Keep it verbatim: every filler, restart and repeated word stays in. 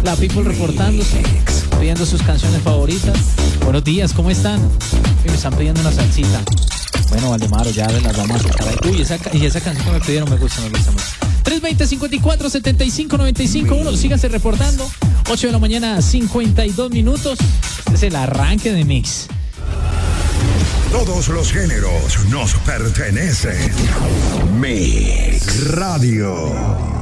La people reportándose, pidiendo sus canciones favoritas. Buenos días, ¿cómo están? Y me están pidiendo una salsita. Bueno, Valdemaro, ya las vamos a sacar ahí. Uy, esa, y esa canción que me pidieron me gusta, me gusta mucho. tres veinte, cincuenta y cuatro, setenta y cinco, noventa y cinco, uno. Síganse reportando. ocho de la mañana, cincuenta y dos minutos. Este es el arranque de Mix. Todos los géneros nos pertenecen. Mix Radio.